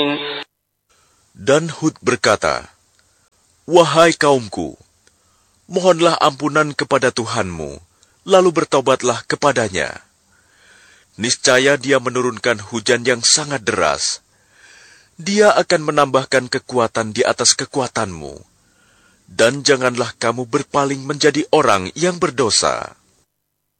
Dan Hud berkata, "Wahai kaumku, mohonlah ampunan kepada Tuhanmu, lalu bertobatlah kepadanya. Niscaya Dia menurunkan hujan yang sangat deras. Dia akan menambahkan kekuatan di atas kekuatanmu. Dan janganlah kamu berpaling menjadi orang yang berdosa."